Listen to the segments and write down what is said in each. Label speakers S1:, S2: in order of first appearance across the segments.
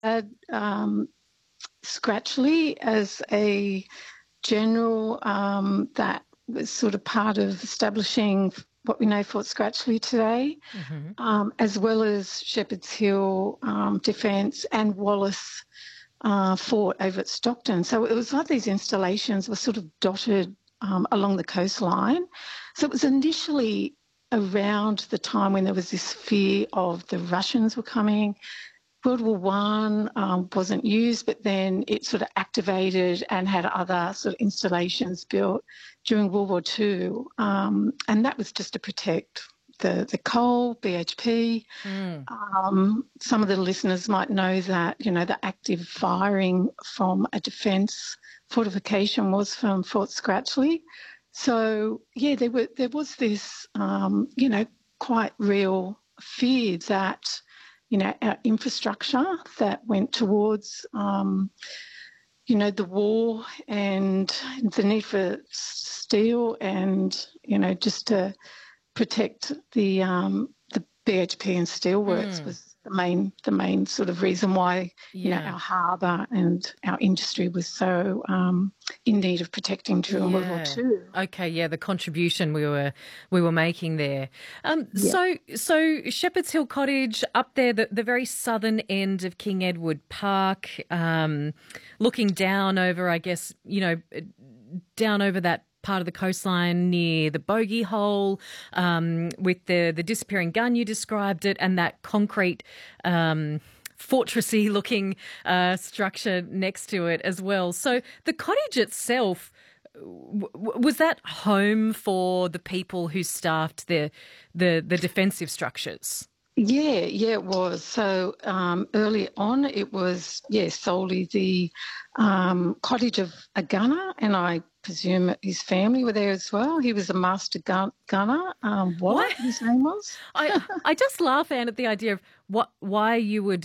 S1: had Scratchley as a general that was sort of part of establishing what we know Fort Scratchley today,
S2: Hmm.
S1: as well as Shepherd's Hill Defence and Wallace Fort over at Stockton. So it was like these installations were sort of dotted along the coastline. So it was initially around the time when there was this fear of the Russians were coming. World War One wasn't used, but then it sort of activated and had other sort of installations built during World War Two, and that was just to protect the coal, BHP.
S2: Mm.
S1: Some of the listeners might know that the active firing from a defence fortification was from Fort Scratchley. So yeah, there was this quite real fear that our infrastructure that went towards, the war and the need for steel and, just to protect the BHP and steelworks
S2: Mm.
S1: was the main sort of reason why,
S2: Yeah.
S1: our harbour and our industry was so in need of protecting during World War
S2: Yeah.
S1: Two.
S2: Okay. Yeah. The contribution we were making there.
S1: Yeah.
S2: So Shepherd's Hill Cottage up there, the very southern end of King Edward Park, looking down over, I guess, down over that part of the coastline near the Bogey Hole, with the disappearing gun, you described it, and that concrete fortressy looking structure next to it as well. So the cottage itself, was that home for the people who staffed the defensive structures?
S1: Yeah, it was. So early on, it was, solely the cottage of a gunner, and I presume his family were there as well. He was a master gunner,
S2: Why?
S1: Wallett, his name was.
S2: I just laugh, Anne, at the idea of why you would,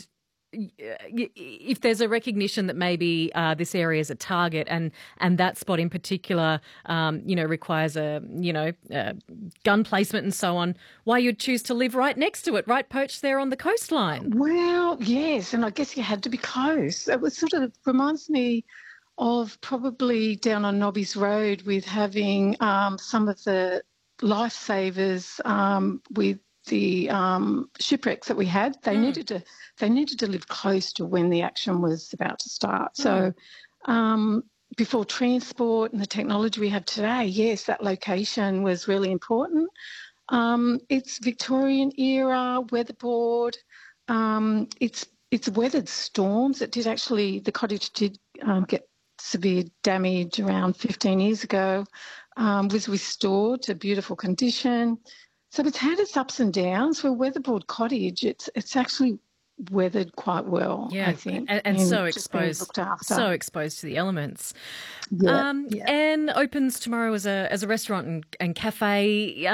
S2: if there's a recognition that maybe this area is a target, and that spot in particular, requires a gun placement and so on, why you'd choose to live right next to it, right perched there on the coastline.
S1: Well, yes, and I guess you had to be close. It was sort of reminds me of probably down on Nobby's Road with having some of the lifesavers with the shipwrecks that we had.
S2: Mm.
S1: They needed to live close to when the action was about to start.
S2: Mm.
S1: So before transport and the technology we have today, yes, that location was really important. It's Victorian era weatherboard. It's weathered storms. The cottage did get severe damage around 15 years ago, was restored to beautiful condition. So it's had its ups and downs. For a weatherboard cottage, it's actually weathered quite well, I
S2: Yeah,
S1: think,
S2: and
S1: and
S2: so
S1: just being
S2: exposed,
S1: looked after.
S2: so exposed to the elements.
S1: Yeah, yeah.
S2: Anne opens tomorrow as a restaurant and cafe.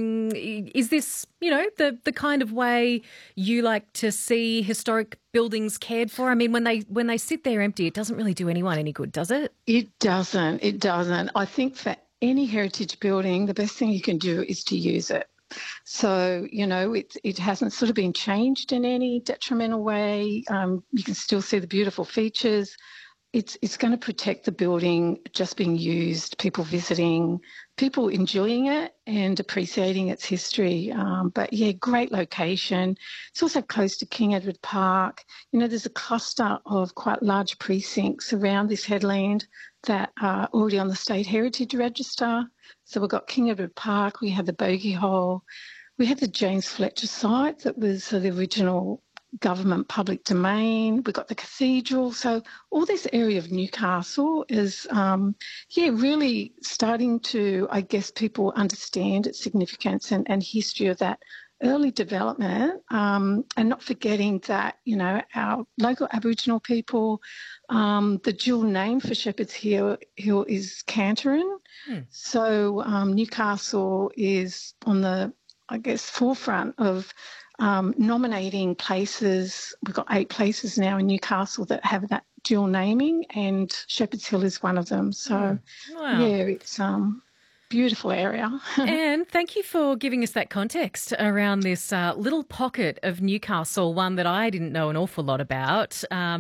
S2: Is this, the kind of way you like to see historic buildings cared for? I mean, when they sit there empty, it doesn't really do anyone any good, does it?
S1: It doesn't. It doesn't. I think for any heritage building, the best thing you can do is to use it. So, it hasn't sort of been changed in any detrimental way. You can still see the beautiful features. It's going to protect the building just being used, people visiting, people enjoying it and appreciating its history. But yeah, great location. It's also close to King Edward Park. There's a cluster of quite large precincts around this headland that are already on the State Heritage Register. So we've got King Edward Park, we have the Bogey Hole, we have the James Fletcher site that was the original government public domain. We've got the cathedral. So all this area of Newcastle is, really starting to, I guess, people understand its significance and history of that early development, and not forgetting that, our local Aboriginal people, the dual name for Shepherd's Hill is Canterbury.
S2: Hmm.
S1: So Newcastle is on the, I guess, forefront of nominating places. We've got 8 places now in Newcastle that have that dual naming, and Shepherd's Hill is one of them. So,
S2: Wow.
S1: yeah, it's beautiful area.
S2: And thank you for giving us that context around this little pocket of Newcastle, one that I didn't know an awful lot about.